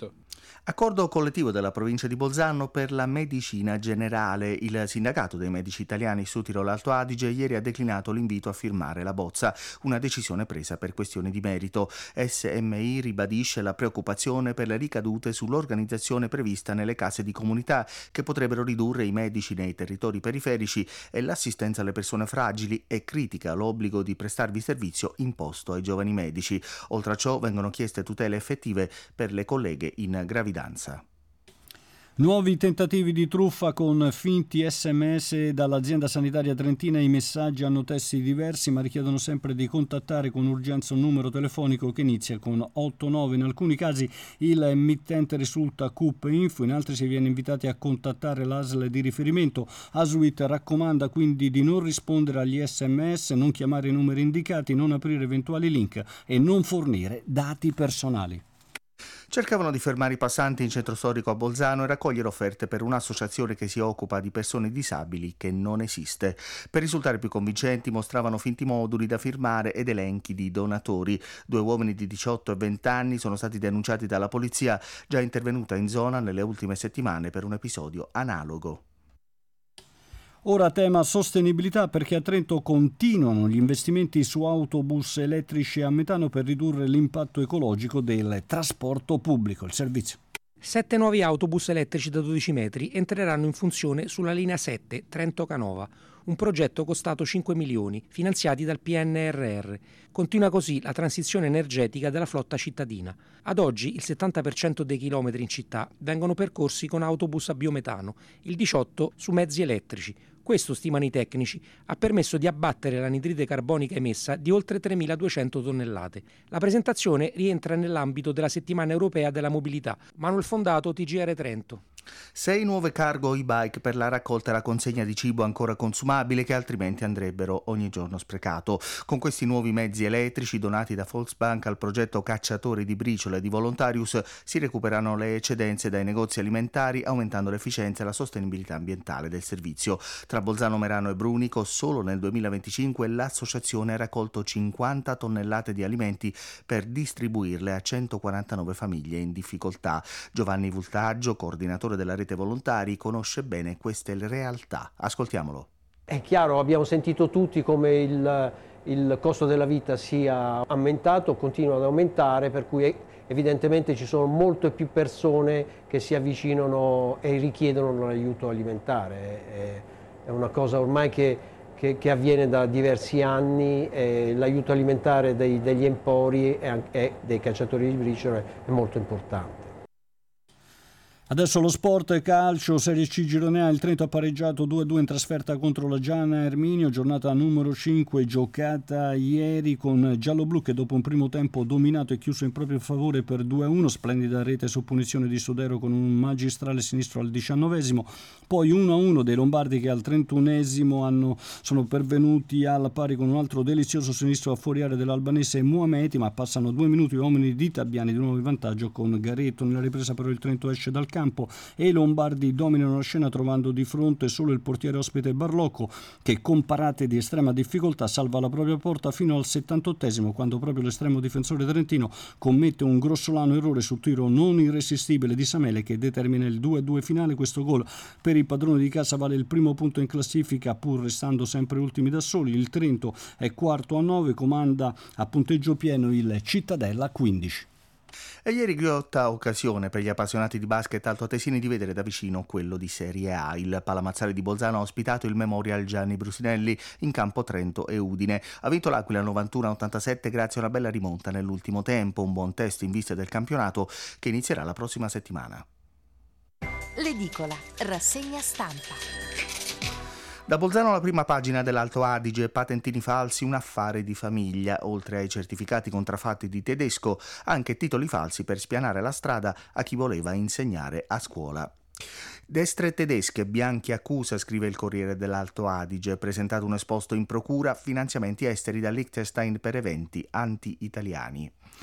[SPEAKER 1] Accordo collettivo della provincia di Bolzano per la medicina generale. Il sindacato dei medici italiani Sud Tirolo Alto Adige ieri ha declinato l'invito a firmare la bozza, una decisione presa per questioni di merito. SMI ribadisce la preoccupazione per le ricadute sull'organizzazione prevista nelle case di comunità, che potrebbero ridurre i medici nei territori periferici e l'assistenza alle persone fragili, e critica l'obbligo di prestarvi servizio imposto ai giovani medici. Oltre a ciò vengono chieste tutele effettive per le colleghe in gravidanza.
[SPEAKER 27] Nuovi tentativi di truffa con finti SMS dall'azienda sanitaria trentina. I messaggi hanno testi diversi ma richiedono sempre di contattare con urgenza un numero telefonico che inizia con 89. In alcuni casi il mittente risulta CUP Info, in altri si viene invitati a contattare l'ASL di riferimento. ASUIT raccomanda quindi di non rispondere agli SMS, non chiamare i numeri indicati, non aprire eventuali link e non fornire dati personali.
[SPEAKER 1] Cercavano di fermare i passanti in centro storico a Bolzano e raccogliere offerte per un'associazione che si occupa di persone disabili che non esiste. Per risultare più convincenti mostravano finti moduli da firmare ed elenchi di donatori. 2 uomini di 18 e 20 anni sono stati denunciati dalla polizia, già intervenuta in zona nelle ultime settimane per un episodio analogo.
[SPEAKER 27] Ora tema sostenibilità, perché a Trento continuano gli investimenti su autobus elettrici a metano per ridurre l'impatto ecologico del trasporto pubblico. Il servizio.
[SPEAKER 8] 7 nuovi autobus elettrici da 12 metri entreranno in funzione sulla linea 7 Trento-Canova, un progetto costato 5 milioni, finanziati dal PNRR. Continua così la transizione energetica della flotta cittadina. Ad oggi il 70% dei chilometri in città vengono percorsi con autobus a biometano, il 18% su mezzi elettrici. Questo, stimano i tecnici, ha permesso di abbattere l'anidride carbonica emessa di oltre 3.200 tonnellate. La presentazione rientra nell'ambito della Settimana Europea della Mobilità. Manuel Fondato, TGR Trento.
[SPEAKER 1] 6 nuove cargo e-bike per la raccolta e la consegna di cibo ancora consumabile che altrimenti andrebbero ogni giorno sprecato. Con questi nuovi mezzi elettrici donati da Volksbank al progetto Cacciatori di briciole di Volontarius si recuperano le eccedenze dai negozi alimentari, aumentando l'efficienza e la sostenibilità ambientale del servizio. Tra Bolzano, Merano e Brunico solo nel 2025 l'associazione ha raccolto 50 tonnellate di alimenti per distribuirle a 149 famiglie in difficoltà. Giovanni Vultaggio, coordinatore della rete volontari, conosce bene queste realtà. Ascoltiamolo.
[SPEAKER 9] È chiaro, abbiamo sentito tutti come il costo della vita sia aumentato, continua ad aumentare, per cui evidentemente ci sono molte più persone che si avvicinano e richiedono l'aiuto alimentare. È una cosa ormai che avviene da diversi anni, l'aiuto alimentare degli empori e dei cacciatori di briciole è molto importante.
[SPEAKER 27] Adesso lo sport, calcio, Serie C Girone A. Il Trento ha pareggiato 2-2 in trasferta contro la Giana Erminio, giornata numero 5 giocata ieri con gialloblu che dopo un primo tempo dominato è chiuso in proprio favore per 2-1, splendida rete su punizione di Sodero con un magistrale sinistro al 19esimo, poi 1-1 dei Lombardi che al 31esimo sono pervenuti alla pari con un altro delizioso sinistro a fuori area dell'albanese Muameti, ma passano 2 minuti uomini di Tabiani di nuovo in vantaggio con Garetto. Nella ripresa però il Trento esce dal campo e i Lombardi dominano la scena trovando di fronte solo il portiere ospite Barlocco, che con parate di estrema difficoltà salva la propria porta fino al 78esimo, quando proprio l'estremo difensore trentino commette un grossolano errore sul tiro non irresistibile di Samele che determina il 2-2 finale. Questo gol per i padroni di casa vale il primo punto in classifica, pur restando sempre ultimi da soli. Il Trento è quarto a 9, comanda a punteggio pieno il Cittadella a 15.
[SPEAKER 1] E ieri ghiotta occasione per gli appassionati di basket altoatesini di vedere da vicino quello di Serie A. Il Palamazzale di Bolzano ha ospitato il Memorial Gianni Brusinelli in campo Trento e Udine. Ha vinto l'Aquila 91-87 grazie a una bella rimonta nell'ultimo tempo, un buon test in vista del campionato che inizierà la prossima settimana.
[SPEAKER 26] L'edicola, rassegna stampa.
[SPEAKER 1] Da Bolzano la prima pagina dell'Alto Adige, patentini falsi, un affare di famiglia. Oltre ai certificati contraffatti di tedesco, anche titoli falsi per spianare la strada a chi voleva insegnare a scuola. Destre tedesche, Bianchi accusa, scrive il Corriere dell'Alto Adige, presentato un esposto in procura, finanziamenti esteri da Liechtenstein per eventi anti-italiani.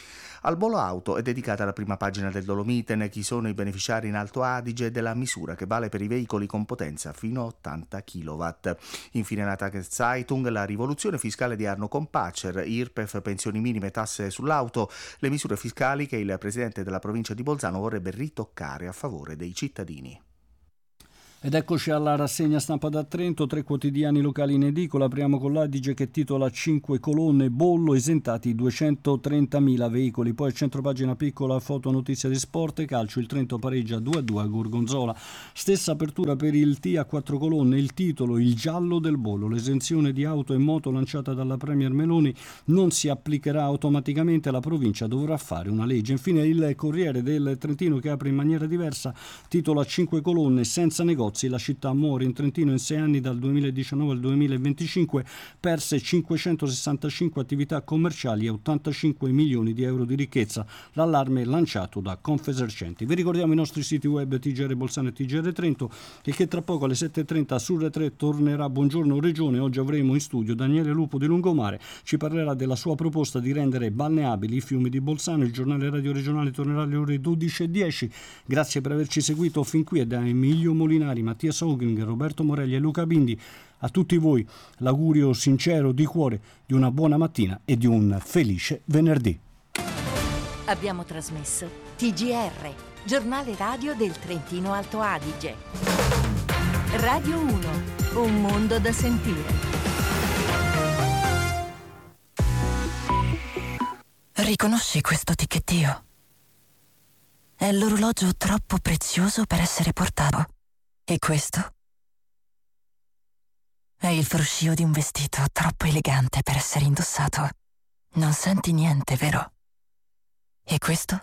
[SPEAKER 1] Al bollo auto è dedicata la prima pagina del Dolomiten. Chi sono i beneficiari in Alto Adige della misura che vale per i veicoli con potenza fino a 80 kW. Infine la Tageszeitung, la rivoluzione fiscale di Arno Kompatscher, IRPEF, pensioni minime, tasse sull'auto, le misure fiscali che il presidente della provincia di Bolzano vorrebbe ritoccare a favore dei cittadini.
[SPEAKER 27] Ed eccoci alla rassegna stampa da Trento, 3 quotidiani locali in edicola. Apriamo con l'Adige che titola 5 colonne, bollo, esentati 230.000 veicoli. Poi al centropagina piccola foto notizia di sport e calcio, il Trento pareggia 2-2 a Gorgonzola. Stessa apertura per il T a 4 colonne, il titolo il giallo del bollo. L'esenzione di auto e moto lanciata dalla Premier Meloni non si applicherà automaticamente, la provincia dovrà fare una legge. Infine il Corriere del Trentino che apre in maniera diversa, titola 5 colonne, senza negozi. La città muore in Trentino in 6 anni dal 2019 al 2025, perse 565 attività commerciali e 85 milioni di euro di ricchezza. L'allarme è lanciato da Confesercenti. Vi ricordiamo i nostri siti web TGR Bolzano e TGR Trento e che tra poco alle 7.30 su Rai 3 tornerà Buongiorno Regione. Oggi avremo in studio Daniele Lupo di Lungomare, ci parlerà della sua proposta di rendere balneabili i fiumi di Bolzano. Il giornale radio regionale tornerà alle ore 12.10. Grazie per averci seguito fin qui e da Emilio Molinari, Mattia Saugling, Roberto Morelli e Luca Bindi, a tutti voi l'augurio sincero di cuore di una buona mattina e di un felice venerdì.
[SPEAKER 26] Abbiamo trasmesso TGR, giornale radio del Trentino Alto Adige. Radio 1, un mondo da sentire.
[SPEAKER 10] Riconosci questo ticchettio? È l'orologio troppo prezioso per essere portato. E questo? È il fruscio di un vestito troppo elegante per essere indossato. Non senti niente, vero? E questo?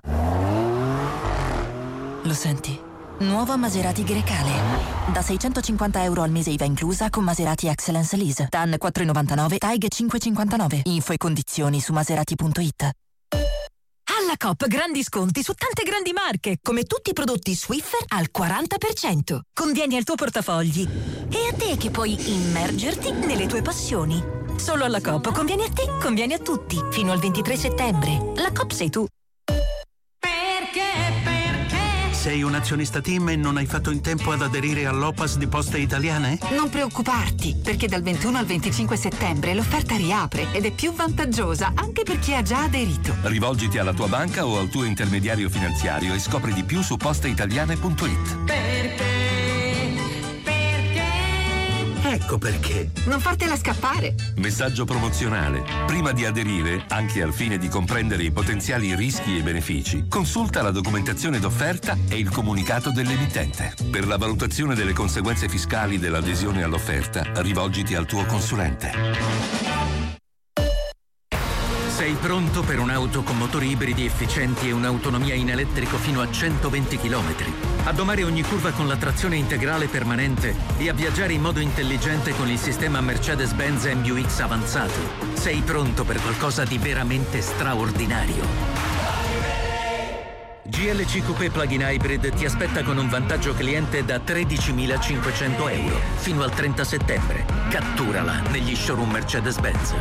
[SPEAKER 10] Lo senti? Nuova Maserati Grecale. Da 650 euro al mese IVA inclusa con Maserati Excellence Lease. TAN 4,99, TAIG 5,59. Info e condizioni su maserati.it. Alla Coop grandi sconti su tante grandi marche, come tutti i prodotti Swiffer al 40%. Convieni al tuo portafogli. E a te che puoi immergerti nelle tue passioni. Solo alla Coop convieni a te, convieni a tutti. Fino al 23 settembre. La Coop sei tu.
[SPEAKER 11] Sei un azionista TIM e non hai fatto in tempo ad aderire all'OPAS di Poste Italiane?
[SPEAKER 12] Non preoccuparti, perché dal 21 al 25 settembre l'offerta riapre ed è più vantaggiosa anche per chi ha già aderito.
[SPEAKER 20] Rivolgiti alla tua banca o al tuo intermediario finanziario e scopri di più su posteitaliane.it.
[SPEAKER 11] Ecco perché.
[SPEAKER 12] Non fartela scappare.
[SPEAKER 20] Messaggio promozionale. Prima di aderire, anche al fine di comprendere i potenziali rischi e benefici, consulta la documentazione d'offerta e il comunicato dell'emittente. Per la valutazione delle conseguenze fiscali dell'adesione all'offerta, rivolgiti al tuo consulente.
[SPEAKER 13] Sei pronto per un'auto con motori ibridi efficienti e un'autonomia in elettrico fino a 120 km? A domare ogni curva con la trazione integrale permanente e a viaggiare in modo intelligente con il sistema Mercedes-Benz MBUX avanzato. Sei pronto per qualcosa di veramente straordinario. GLC Coupé Plug-in Hybrid ti aspetta con un vantaggio cliente da 13.500 euro fino al 30 settembre. Catturala negli showroom Mercedes-Benz.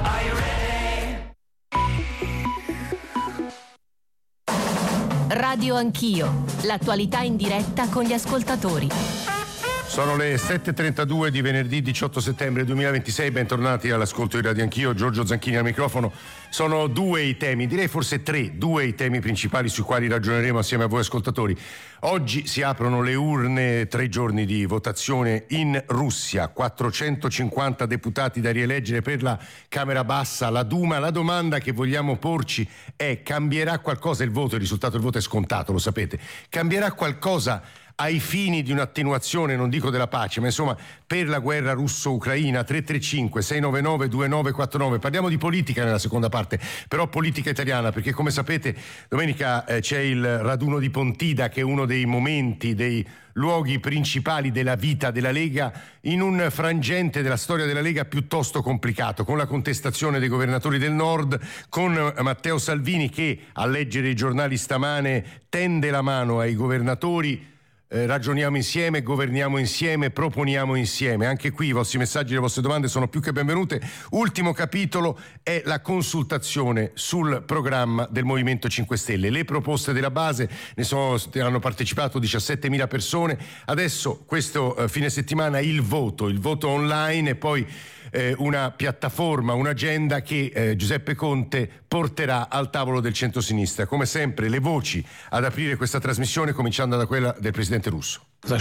[SPEAKER 18] Radio Anch'io, l'attualità in diretta con gli ascoltatori.
[SPEAKER 14] Sono le 7.32 di venerdì 18 settembre 2026, bentornati all'ascolto di Radio Anch'io, Giorgio Zanchini al microfono. Sono due i temi, direi forse due i temi principali sui quali ragioneremo assieme a voi ascoltatori. Oggi si aprono le urne, 3 giorni di votazione in Russia, 450 deputati da rieleggere per la Camera Bassa, la Duma. La domanda che vogliamo porci è: cambierà qualcosa il voto? Il risultato del voto è scontato, lo sapete. Cambierà qualcosa ai fini di un'attenuazione, non dico della pace, ma insomma per la guerra russo-ucraina? 335-699-2949. Parliamo di politica nella seconda parte, però politica italiana, perché come sapete domenica c'è il raduno di Pontida, che è uno dei momenti, dei luoghi principali della vita della Lega, in un frangente della storia della Lega piuttosto complicato, con la contestazione dei governatori del Nord, con Matteo Salvini che, a leggere i giornali stamane, tende la mano ai governatori ragioniamo insieme, governiamo insieme, proponiamo insieme. Anche qui i vostri messaggi, le vostre domande sono più che benvenute. Ultimo capitolo è la consultazione sul programma del Movimento 5 Stelle. Le proposte della base hanno partecipato 17.000 persone. Adesso questo fine settimana il voto online e poi una piattaforma, un'agenda che Giuseppe Conte porterà al tavolo del centro-sinistra. Come sempre le voci ad aprire questa trasmissione, cominciando da quella del presidente russo.
[SPEAKER 3] La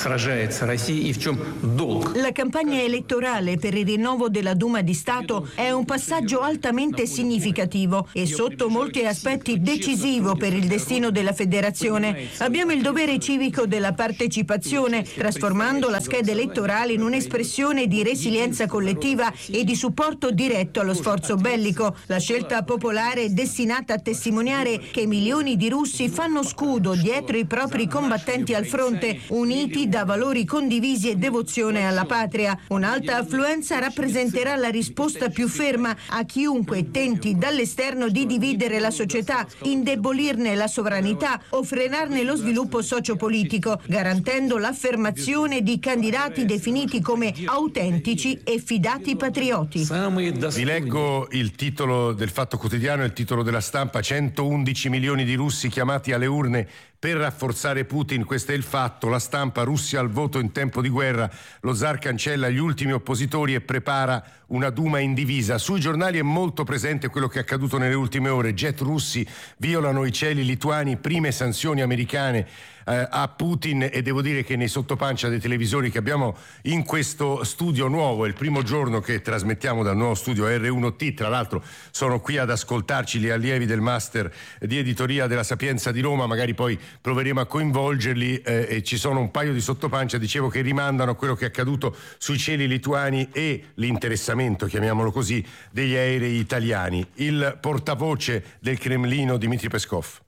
[SPEAKER 3] campagna elettorale per il rinnovo della Duma di Stato è un passaggio altamente significativo e sotto molti aspetti decisivo per il destino della federazione. Abbiamo il dovere civico della partecipazione, trasformando la scheda elettorale in un'espressione di resilienza collettiva e di supporto diretto allo sforzo bellico. La scelta popolare è destinata a testimoniare che milioni di russi fanno scudo dietro i propri combattenti al fronte, uniti da valori condivisi e devozione alla patria. Un'alta affluenza rappresenterà la risposta più ferma a chiunque tenti dall'esterno di dividere la società, indebolirne la sovranità o frenarne lo sviluppo sociopolitico, garantendo l'affermazione di candidati definiti come autentici e fidati patrioti.
[SPEAKER 14] Vi leggo il titolo del Fatto Quotidiano, il titolo della Stampa: 111 milioni di russi chiamati alle urne per rafforzare Putin. Questo è il Fatto. La Stampa: Russia al voto in tempo di guerra, lo zar cancella gli ultimi oppositori e prepara una Duma in divisa. Sui giornali è molto presente quello che è accaduto nelle ultime ore. Jet russi violano i cieli lituani, prime sanzioni americane a Putin, e devo dire che nei sottopancia dei televisori che abbiamo in questo studio nuovo, è il primo giorno che trasmettiamo dal nuovo studio R1T, tra l'altro sono qui ad ascoltarci gli allievi del master di editoria della Sapienza di Roma, magari poi proveremo a coinvolgerli, e ci sono un paio di sottopancia, dicevo, che rimandano a quello che è accaduto sui cieli lituani e l'interessamento, chiamiamolo così, degli aerei italiani. Il portavoce del Cremlino Dmitry Peskov.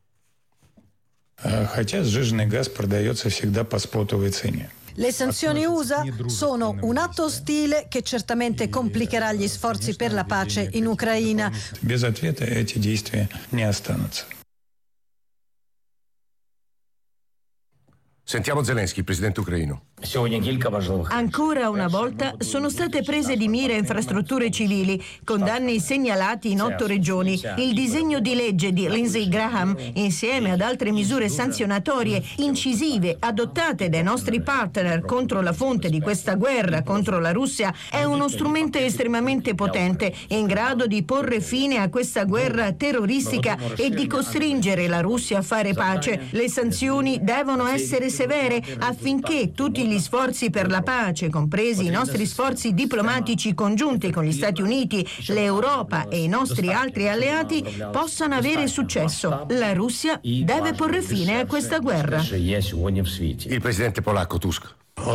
[SPEAKER 15] Хотя сжиженный газ продается всегда по спотовой цене.
[SPEAKER 16] Le sanzioni USA sono un atto ostile che certamente complicherà gli sforzi per la pace in Ucraina.
[SPEAKER 15] Без ответа эти действия не останутся.
[SPEAKER 14] Sentiamo Zelensky, il presidente ucraino.
[SPEAKER 3] Ancora una volta sono state prese di mira infrastrutture civili, con danni segnalati in 8 regioni. Il disegno di legge di Lindsey Graham, insieme ad altre misure sanzionatorie incisive adottate dai nostri partner contro la fonte di questa guerra contro la Russia, è uno strumento estremamente potente, in grado di porre fine a questa guerra terroristica e di costringere la Russia a fare pace. Le sanzioni devono essere severe affinché tutti gli sforzi per la pace, compresi i nostri sforzi diplomatici congiunti con gli Stati Uniti, l'Europa e i nostri altri alleati, possano avere successo. La Russia deve porre fine a questa guerra.
[SPEAKER 14] Il presidente polacco Tusk.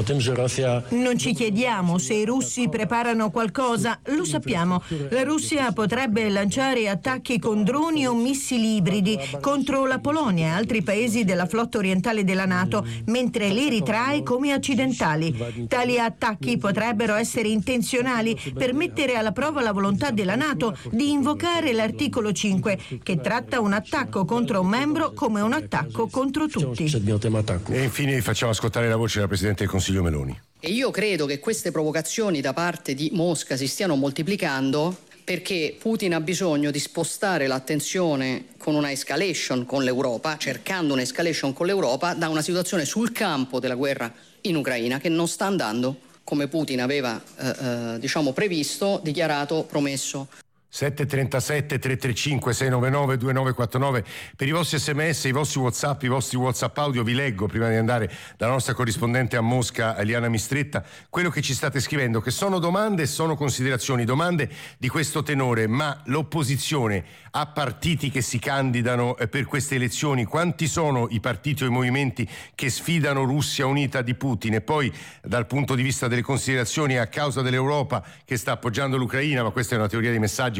[SPEAKER 3] Non ci chiediamo se i russi preparano qualcosa, lo sappiamo. La Russia potrebbe lanciare attacchi con droni o missili ibridi contro la Polonia e altri paesi della flotta orientale della NATO, mentre li ritrae come accidentali. Tali attacchi potrebbero essere intenzionali per mettere alla prova la volontà della NATO di invocare l'articolo 5, che tratta un attacco contro un membro come un attacco contro tutti.
[SPEAKER 14] E infine facciamo ascoltare la voce della Presidente del Consiglio Meloni.
[SPEAKER 17] E io credo che queste provocazioni da parte di Mosca si stiano moltiplicando perché Putin ha bisogno di spostare l'attenzione con una escalation con l'Europa, cercando un'escalation con l'Europa da una situazione sul campo della guerra in Ucraina che non sta andando come Putin aveva previsto, dichiarato, promesso.
[SPEAKER 14] 737 335 699 2949 per i vostri sms, i vostri WhatsApp, i vostri WhatsApp audio. Vi leggo, prima di andare dalla nostra corrispondente a Mosca, Eliana Mistretta, quello che ci state scrivendo, che sono domande e sono considerazioni, domande di questo tenore: ma l'opposizione ha partiti che si candidano per queste elezioni? Quanti sono i partiti o i movimenti che sfidano Russia unita di Putin? E poi, dal punto di vista delle considerazioni, a causa dell'Europa che sta appoggiando l'Ucraina, ma questa è una teoria dei messaggi,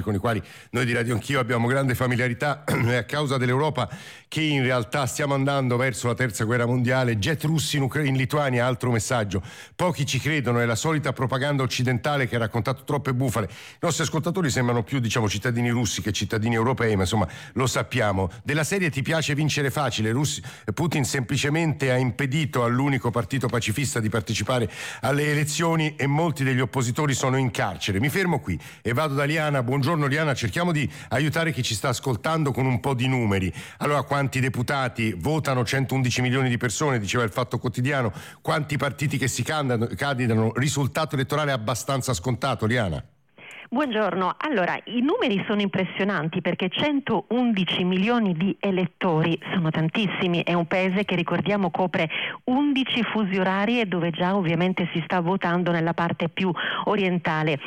[SPEAKER 14] con i quali noi di Radio Anch'io abbiamo grande familiarità, è a causa dell'Europa che in realtà stiamo andando verso la terza guerra mondiale. Jet russi in Lituania, altro messaggio. Pochi ci credono, è la solita propaganda occidentale che ha raccontato troppe bufale. I nostri ascoltatori sembrano più, diciamo, cittadini russi che cittadini europei, ma insomma lo sappiamo. Della serie ti piace vincere facile, Putin semplicemente ha impedito all'unico partito pacifista di partecipare alle elezioni e molti degli oppositori sono in carcere. Mi fermo qui e vado da Liana. Buongiorno Liana, cerchiamo di aiutare chi ci sta ascoltando con un po' di numeri. Allora, quanti deputati votano? 111 milioni di persone, diceva il Fatto Quotidiano. Quanti partiti che si candidano? Risultato elettorale abbastanza scontato, Liana.
[SPEAKER 2] Buongiorno, allora i numeri sono impressionanti perché 111 milioni di elettori sono tantissimi, è un paese che ricordiamo copre 11 fusi orarie dove già ovviamente si sta votando nella parte più orientale.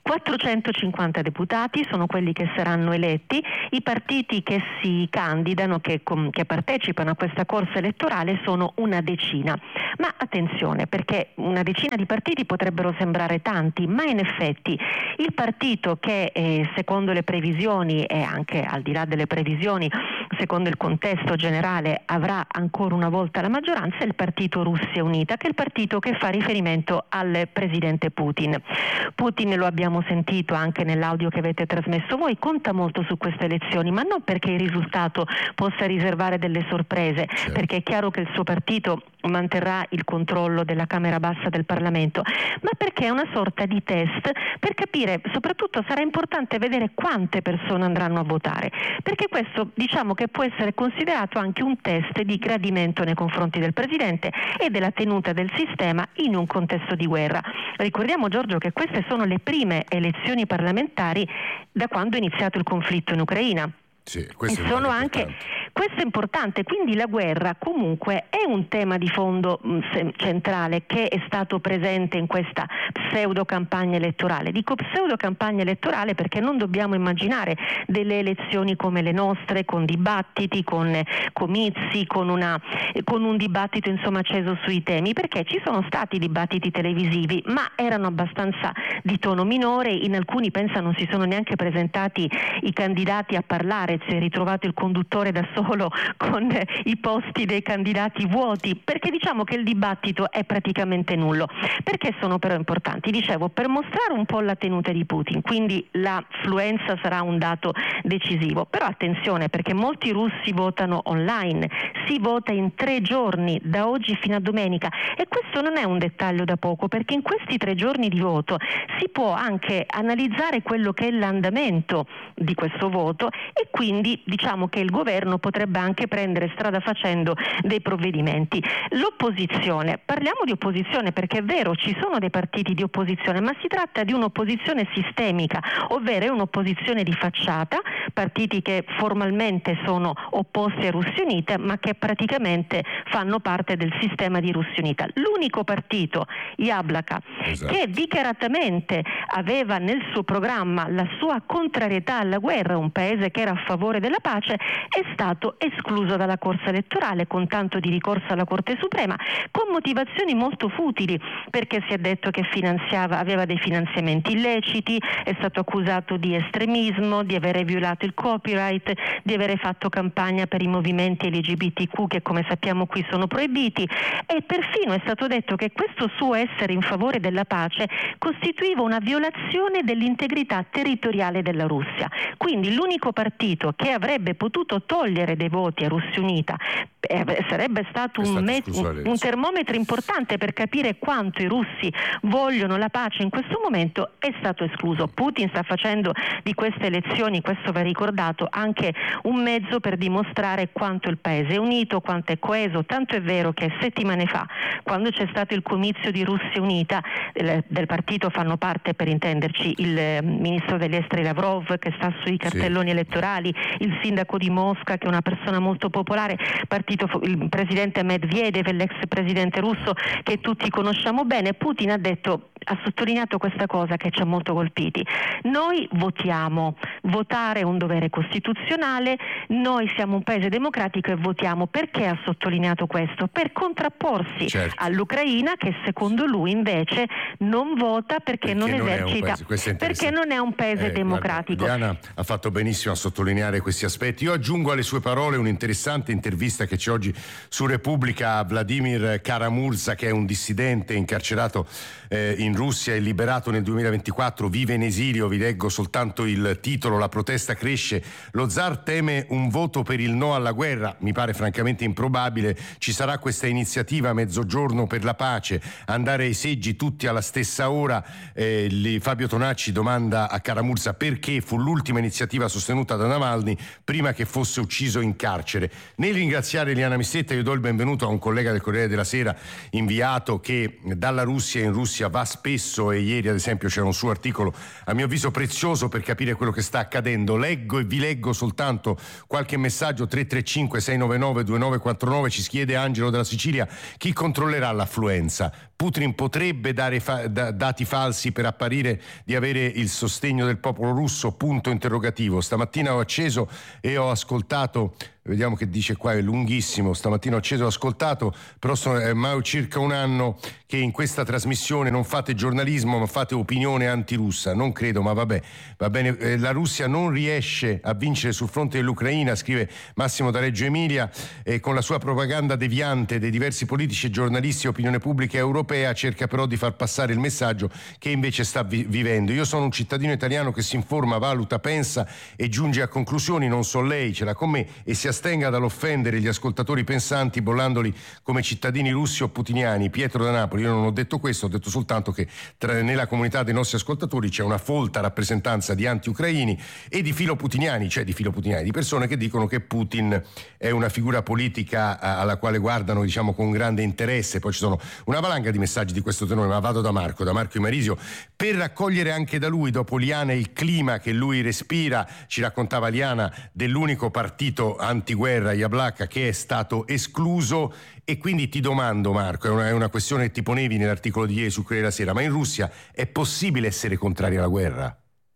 [SPEAKER 2] 450 deputati sono quelli che saranno eletti, i partiti che si candidano, che partecipano a questa corsa elettorale sono una decina, ma attenzione perché una decina di partiti potrebbero sembrare tanti, ma in effetti il partito che secondo le previsioni e anche al di là delle previsioni, secondo il contesto generale avrà ancora una volta la maggioranza è il partito Russia Unita, che è il partito che fa riferimento al presidente Putin. Putin, lo abbiamo sentito anche nell'audio che avete trasmesso voi, conta molto su queste elezioni, ma non perché il risultato possa riservare delle sorprese, perché è chiaro che il suo partito manterrà il controllo della Camera Bassa del Parlamento, ma perché è una sorta di test per capire, soprattutto sarà importante vedere quante persone andranno a votare, perché questo diciamo che può essere considerato anche un test di gradimento nei confronti del Presidente e della tenuta del sistema in un contesto di guerra. Ricordiamo, Giorgio, che queste sono le prime elezioni parlamentari da quando è iniziato il conflitto in Ucraina.
[SPEAKER 14] Sì, questo
[SPEAKER 2] è importante, quindi la guerra comunque è un tema di fondo centrale che è stato presente in questa pseudo campagna elettorale. Dico pseudo campagna elettorale perché non dobbiamo immaginare delle elezioni come le nostre, con dibattiti, con comizi, con un dibattito insomma acceso sui temi, perché ci sono stati dibattiti televisivi, ma erano abbastanza di tono minore, in alcuni pensa non si sono neanche presentati i candidati a parlare, si è ritrovato il conduttore da solo con i posti dei candidati vuoti, perché diciamo che il dibattito è praticamente nullo. Perché sono però importanti? Dicevo, per mostrare un po' la tenuta di Putin, quindi l'affluenza sarà un dato decisivo, però attenzione perché molti russi votano online, si vota in 3 giorni, da oggi fino a domenica, e questo non è un dettaglio da poco, perché in questi 3 giorni di voto si può anche analizzare quello che è l'andamento di questo voto e quindi diciamo che il governo potrebbe anche prendere strada facendo dei provvedimenti. L'opposizione, parliamo di opposizione perché è vero, ci sono dei partiti di opposizione, ma si tratta di un'opposizione sistemica, ovvero è un'opposizione di facciata, partiti che formalmente sono opposti a Russia Unita ma che praticamente fanno parte del sistema di Russia Unita. L'unico partito, Yablaka, che dichiaratamente aveva nel suo programma la sua contrarietà alla guerra, un paese che era a favore della pace, è stato escluso dalla corsa elettorale con tanto di ricorso alla Corte Suprema, con motivazioni molto futili, perché si è detto che aveva dei finanziamenti illeciti, è stato accusato di estremismo, di avere violato il copyright, di avere fatto campagna per i movimenti LGBTQ che come sappiamo qui sono proibiti, e perfino è stato detto che questo suo essere in favore della pace costituiva una violazione dell'integrità territoriale della Russia. Quindi l'unico partito che avrebbe potuto togliere dei voti a Russia Unita sarebbe stato un termometro importante per capire quanto i russi vogliono la pace in questo momento, è stato escluso. Putin sta facendo di queste elezioni, questo va ricordato, anche un mezzo per dimostrare quanto il paese è unito, quanto è coeso, tanto è vero che settimane fa, quando c'è stato il comizio di Russia Unita, del partito fanno parte, per intenderci, il ministro degli esteri Lavrov che sta sui cartelloni elettorali, il sindaco di Mosca che è una una persona molto popolare, il presidente Medvedev, l'ex presidente russo che tutti conosciamo bene. Putin ha sottolineato questa cosa che ci ha molto colpiti: noi votiamo, votare è un dovere costituzionale, noi siamo un paese democratico e votiamo. Perché ha sottolineato questo? Per contrapporsi all'Ucraina, che secondo lui invece non vota perché non esercita, perché non è un paese democratico.
[SPEAKER 14] Guarda, Diana ha fatto benissimo a sottolineare questi aspetti. Io aggiungo alle sue parole un'interessante intervista che c'è oggi su Repubblica a Vladimir Kara-Murza, che è un dissidente incarcerato in Russia e liberato nel 2024, vive in esilio. Vi leggo soltanto il titolo: la protesta cresce, lo zar teme un voto per il no alla guerra, mi pare francamente improbabile, ci sarà questa iniziativa a mezzogiorno per la pace, andare ai seggi tutti alla stessa ora. Fabio Tonacci domanda a Kara-Murza perché fu l'ultima iniziativa sostenuta da Navalny prima che fosse ucciso in carcere. Nel ringraziare Liana Missetta, io do il benvenuto a un collega del Corriere della Sera, inviato, che dalla Russia in Russia va spesso, e ieri ad esempio c'era un suo articolo a mio avviso prezioso per capire quello che sta accadendo. Leggo e vi leggo soltanto qualche messaggio. 335 699 2949, ci chiede Angelo dalla Sicilia: chi controllerà l'affluenza? Putin potrebbe dare dati falsi per apparire di avere il sostegno del popolo russo? Punto interrogativo. Stamattina ho acceso e ho ascoltato, vediamo che dice qua, è lunghissimo. Stamattina ho acceso e ho ascoltato, però è ormai circa un anno che in questa trasmissione non fate giornalismo ma fate opinione antirussa. Non credo, ma vabbè, va bene. La Russia non riesce a vincere sul fronte dell'Ucraina, scrive Massimo da Reggio Emilia, e con la sua propaganda deviante dei diversi politici, giornalisti e opinione pubblica europea cerca però di far passare il messaggio che invece sta vivendo. Io sono un cittadino italiano che si informa, valuta, pensa e giunge a conclusioni, non so lei, ce l'ha con me, e si astenga dall'offendere gli ascoltatori pensanti bollandoli come cittadini russi o putiniani. Pietro da Napoli. Io non ho detto questo, ho detto soltanto che nella comunità dei nostri ascoltatori c'è una folta rappresentanza di anti-ucraini e di filoputiniani, di persone che dicono che Putin è una figura politica alla quale guardano, diciamo, con grande interesse. Poi ci sono una valanga di messaggi di questo tenore, ma vado da Marco Imarisio per raccogliere anche da lui, dopo Liana, il clima che lui respira. Ci raccontava Liana dell'unico partito antiguerra, Jablaka, che è stato escluso. E quindi ti domando, Marco, è una questione che ti ponevi nell'articolo di ieri su Corriere della Sera: ma in Russia è possibile essere contrari alla guerra?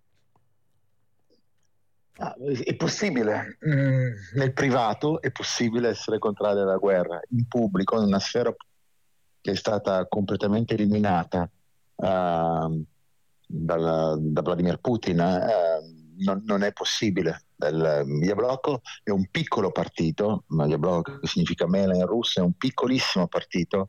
[SPEAKER 5] È possibile, nel privato è possibile essere contrari alla guerra, in pubblico, in una sfera che è stata completamente eliminata da Vladimir Putin, non è possibile. Il Yabloko è un piccolo partito, ma Yabloko significa mela in russo, è un piccolissimo partito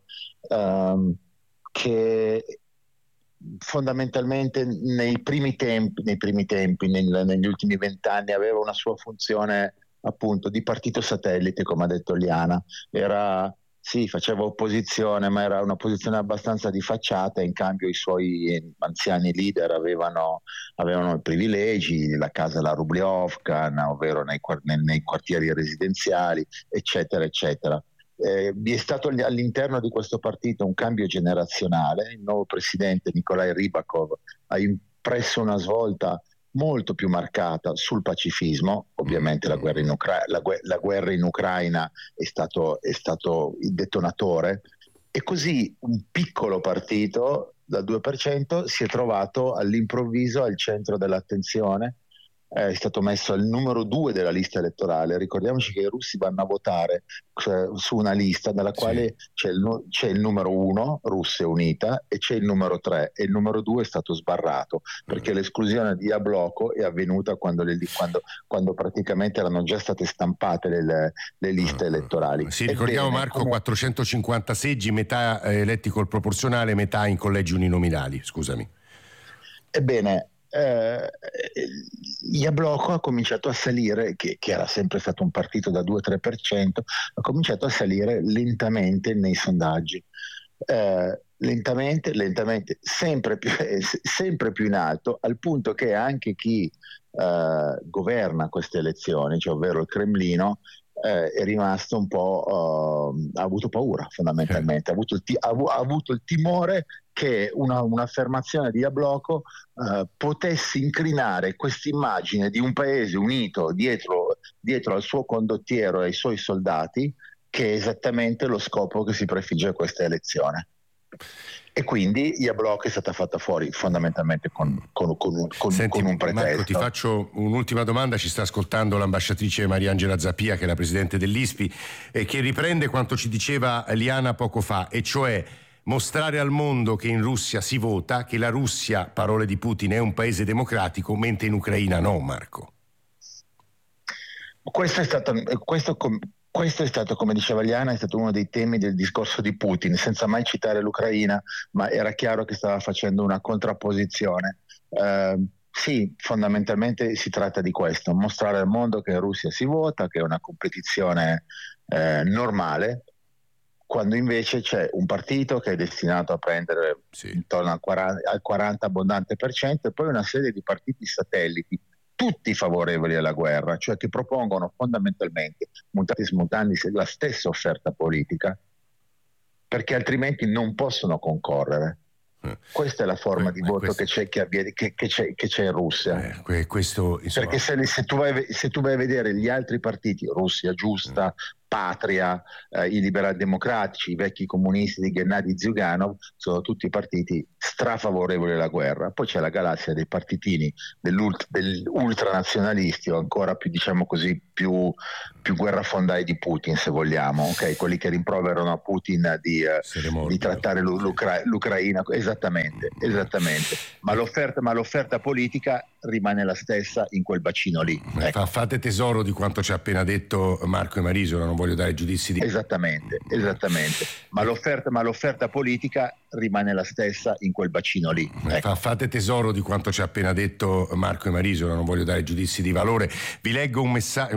[SPEAKER 5] che fondamentalmente nei primi tempi, negli ultimi 20 anni, aveva una sua funzione appunto di partito satellite, come ha detto Liana. Faceva opposizione, ma era un'opposizione abbastanza di facciata. In cambio i suoi anziani leader avevano i privilegi, la casa La Rubliovka, ovvero nei quartieri residenziali, eccetera, eccetera. Vi è stato all'interno di questo partito un cambio generazionale. Il nuovo presidente Nikolai Rybakov ha impresso una svolta molto più marcata sul pacifismo. Ovviamente la guerra in Ucraina è stato il detonatore, e così un piccolo partito dal 2% si è trovato all'improvviso al centro dell'attenzione. È stato messo al numero 2 della lista elettorale. Ricordiamoci che i russi vanno a votare su una lista nella quale c'è il numero 1, Russia Unita, e c'è il numero 3, e il numero 2 è stato sbarrato perché l'esclusione di Yabloko è avvenuta quando praticamente erano già state stampate le liste elettorali.
[SPEAKER 14] Sì, ricordiamo, Marco, 450 seggi, metà eletti col proporzionale, metà in collegi uninominali. Scusami.
[SPEAKER 5] Ebbene, Yabloko ha cominciato a salire, che era sempre stato un partito da 2-3%, ha cominciato a salire lentamente nei sondaggi, lentamente, sempre più in alto, al punto che anche chi governa queste elezioni, cioè ovvero il Cremlino, è rimasto un po', ha avuto paura fondamentalmente, ha avuto il timore che un'affermazione di Yabloko potesse incrinare questa immagine di un paese unito dietro dietro al suo condottiero e ai suoi soldati, che è esattamente lo scopo che si prefigge a questa elezione. E quindi Jablok è stata fatta fuori fondamentalmente con un pretesto.
[SPEAKER 14] Marco, ti faccio un'ultima domanda. Ci sta ascoltando l'ambasciatrice Mariangela Zappia, che è la presidente dell'ISPI, che riprende quanto ci diceva Liana poco fa, e cioè mostrare al mondo che in Russia si vota, che la Russia, parole di Putin, è un paese democratico, mentre in Ucraina no, Marco.
[SPEAKER 5] Questo è stato, come diceva Liana, è stato uno dei temi del discorso di Putin, senza mai citare l'Ucraina, ma era chiaro che stava facendo una contrapposizione. Sì, fondamentalmente si tratta di questo, mostrare al mondo che in Russia si vota, che è una competizione normale, quando invece c'è un partito che è destinato a prendere intorno al 40 abbondante per cento, e poi una serie di partiti satelliti, tutti favorevoli alla guerra, cioè che propongono fondamentalmente, mutatis mutandis, la stessa offerta politica, perché altrimenti non possono concorrere. Questa è la forma di voto che c'è in Russia.
[SPEAKER 14] Questo,
[SPEAKER 5] perché se tu vai a vedere gli altri partiti, Russia Giusta, Patria, i liberal democratici, i vecchi comunisti di Gennady Zyuganov, sono tutti partiti strafavorevoli alla guerra. Poi c'è la galassia dei partitini dell'ultranazionalisti, o ancora più, diciamo così, più guerrafondai di Putin, se vogliamo, okay? Quelli che rimproverano a Putin di trattare l'Ucraina. Esattamente. Ma l'offerta politica rimane la stessa in quel bacino lì. Ecco.
[SPEAKER 14] Fate tesoro di quanto ci ha appena detto Marco Emarisola, non voglio dare giudizi di...
[SPEAKER 5] Esattamente. Ma l'offerta politica rimane la stessa in quel bacino lì. Ecco.
[SPEAKER 14] Fate tesoro di quanto ci ha appena detto Marco Emarisola, non voglio dare giudizi di valore. Vi leggo un messaggio.